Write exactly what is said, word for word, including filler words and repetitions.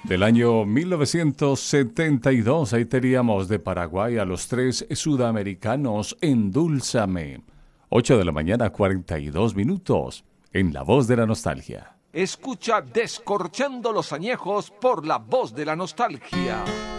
del año mil novecientos setenta y dos. Ahí teníamos de Paraguay a los tres sudamericanos, Endulzame. ocho de la mañana, cuarenta y dos minutos, en La Voz de la Nostalgia. Escucha Descorchando los Añejos por La Voz de la Nostalgia.